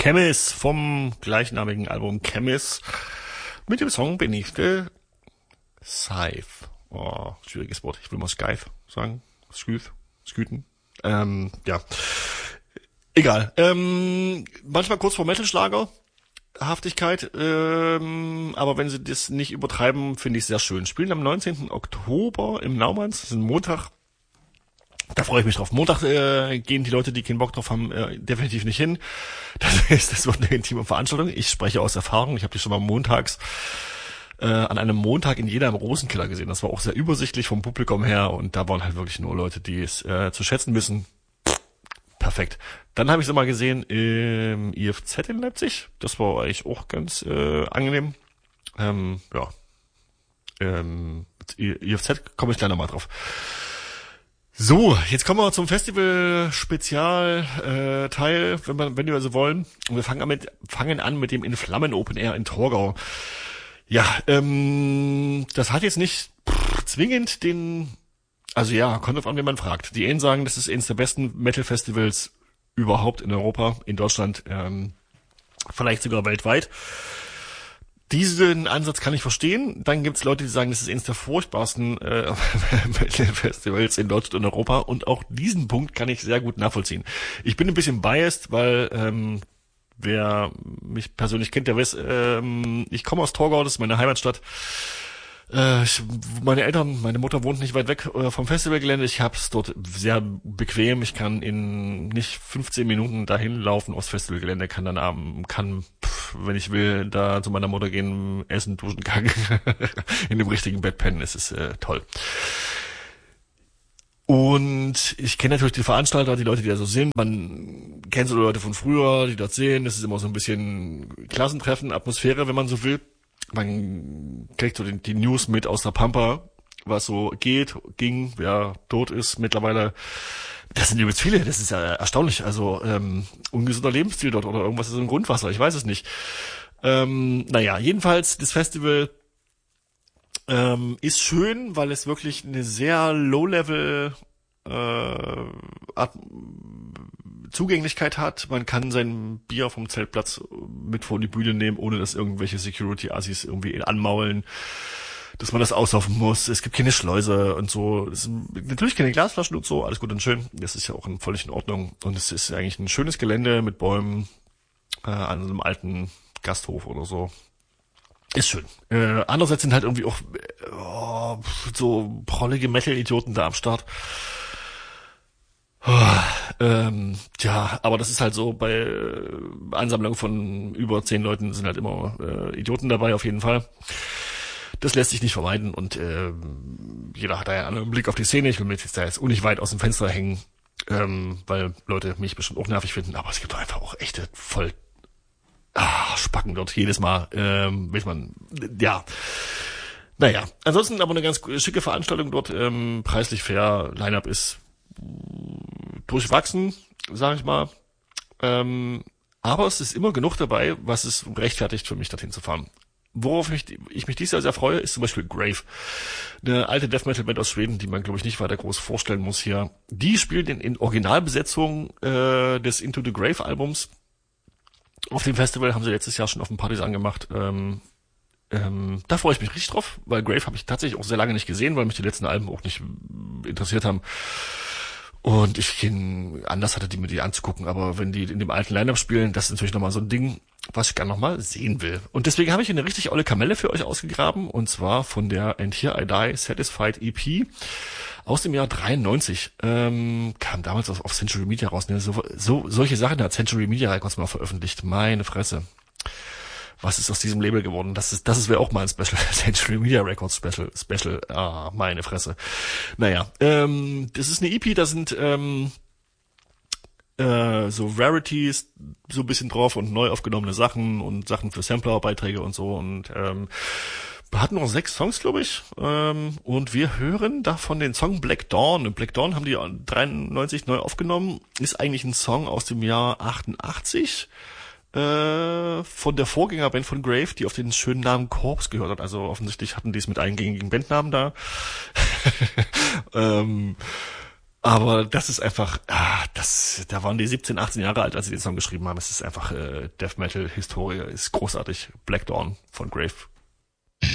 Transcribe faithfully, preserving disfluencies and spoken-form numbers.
Chemist vom gleichnamigen Album Chemist mit dem Song Beneath the Scythe. Oh, schwieriges Wort. Ich will mal Scythe sagen. Scythe, Sküten. Ähm, ja. Egal. Ähm, manchmal kurz vor Metal-Schlager. Haftigkeit, ähm, aber wenn sie das nicht übertreiben, finde ich sehr schön. Spielen am neunzehnten Oktober im Naumanns, das ist ein Montag. Da freue ich mich drauf. Montag äh, gehen die Leute, die keinen Bock drauf haben, äh, definitiv nicht hin. Das heißt, das wird eine intime Veranstaltung. Ich spreche aus Erfahrung. Ich habe die schon mal montags äh, an einem Montag in Jena im Rosenkeller gesehen. Das war auch sehr übersichtlich vom Publikum her und da waren halt wirklich nur Leute, die es äh, zu schätzen wissen. Perfekt. Dann habe ich sie mal gesehen im I F Z in Leipzig. Das war eigentlich auch ganz äh, angenehm. Ähm, ja. Ähm, I F Z komme ich gleich nochmal drauf. So, jetzt kommen wir zum Festival-Spezial-Teil, äh, Teil, wenn man, wenn wir so wollen. Und wir fangen an mit, fangen an mit dem In Flammen Open Air in Torgau. Ja, ähm, das hat jetzt nicht pff, zwingend den, also ja, kommt drauf an, wen man fragt. Die einen sagen, das ist eines der besten Metal-Festivals überhaupt in Europa, in Deutschland, ähm, vielleicht sogar weltweit. Diesen Ansatz kann ich verstehen. Dann gibt's Leute, die sagen, das ist eines der furchtbarsten äh, Festivals in Deutschland und Europa. Und auch diesen Punkt kann ich sehr gut nachvollziehen. Ich bin ein bisschen biased, weil ähm, wer mich persönlich kennt, der weiß, ähm, ich komme aus Torgau, das ist meine Heimatstadt. Äh, ich, meine Eltern, meine Mutter wohnt nicht weit weg äh, vom Festivalgelände. Ich hab's dort sehr bequem. Ich kann in nicht fünfzehn Minuten dahin laufen aufs Festivalgelände, kann dann abends, kann, pff, wenn ich will, da zu meiner Mutter gehen, essen, duschen, kacken, in dem richtigen Bett pennen. Es ist äh, toll. Und ich kenne natürlich die Veranstalter, die Leute, die da so sind. Man kennt so Leute von früher, die dort sehen. Das ist immer so ein bisschen Klassentreffen, Atmosphäre, wenn man so will. Man kriegt so die, die News mit aus der Pampa, was so geht, ging, wer tot ist mittlerweile. Das sind übrigens viele, das ist ja erstaunlich. Also ähm, ungesunder Lebensstil dort oder irgendwas ist im Grundwasser, ich weiß es nicht. Ähm, naja, jedenfalls, das Festival ähm, ist schön, weil es wirklich eine sehr Low-Level äh, Art, Zugänglichkeit hat. Man kann sein Bier vom Zeltplatz mit vor die Bühne nehmen, ohne dass irgendwelche Security-Assis irgendwie anmaulen, dass man das auslaufen muss. Es gibt keine Schleuse und so. Es sind natürlich keine Glasflaschen und so. Alles gut und schön. Das ist ja auch völlig in Ordnung. Und es ist eigentlich ein schönes Gelände mit Bäumen äh, an einem alten Gasthof oder so. Ist schön. Äh, andererseits sind halt irgendwie auch äh, oh, so prollige Metal-Idioten da am Start. Oh, ähm, ja, aber das ist halt so, bei äh, Ansammlungen von über zehn Leuten sind halt immer äh, Idioten dabei, auf jeden Fall. Das lässt sich nicht vermeiden und äh, jeder hat da ja einen Blick auf die Szene. Ich will mir jetzt da jetzt auch nicht weit aus dem Fenster hängen, ähm, weil Leute mich bestimmt auch nervig finden, aber es gibt doch einfach auch echte voll ah, Spacken dort jedes Mal, ähm, weiß man, ja. Naja, ansonsten aber eine ganz schicke Veranstaltung dort, ähm, preislich fair, Line-Up ist durchwachsen, sage ich mal. Ähm, aber es ist immer genug dabei, was es rechtfertigt für mich, dorthin zu fahren. Worauf ich, ich mich dieses Jahr sehr freue, ist zum Beispiel Grave. Eine alte Death Metal Band aus Schweden, die man, glaube ich, nicht weiter groß vorstellen muss hier. Die spielt in, in Originalbesetzung äh, des Into the Grave Albums. Auf dem Festival haben sie letztes Jahr schon auf dem Partisan gemacht. Ähm, ähm, da freue ich mich richtig drauf, weil Grave habe ich tatsächlich auch sehr lange nicht gesehen, weil mich die letzten Alben auch nicht interessiert haben. Und ich ihn anders hatte, die mir die anzugucken, aber wenn die in dem alten Line-Up spielen, das ist natürlich nochmal so ein Ding, was ich gerne nochmal sehen will. Und deswegen habe ich eine richtig olle Kamelle für euch ausgegraben, und zwar von der And Here I Die Satisfied E P aus dem Jahr dreiundneunzig. Ähm, kam damals auf, auf Century Media raus. Ne? So, so solche Sachen hat Century Media Records mal veröffentlicht. Meine Fresse. Was ist aus diesem Label geworden? Das ist, das ist wäre auch mal ein Special, Century Media Records Special, Special, ah, meine Fresse. Naja, ähm, das ist eine E P, da sind ähm, äh, so Rarities so ein bisschen drauf und neu aufgenommene Sachen und Sachen für Sampler-Beiträge und so, und ähm, wir hatten noch sechs Songs, glaube ich, ähm, und wir hören davon den Song Black Dawn. Und Black Dawn haben die dreiundneunzig neu aufgenommen, ist eigentlich ein Song aus dem Jahr achtundachtzig, Äh, von der Vorgängerband von Grave, die auf den schönen Namen Corpse gehört hat. Also offensichtlich hatten die es mit eingängigen Bandnamen da. ähm, Aber das ist einfach, ah, das, da waren die siebzehn, achtzehn Jahre alt, als sie den Song geschrieben haben. Es ist einfach, äh, Death Metal Historie ist großartig. Black Dawn von Grave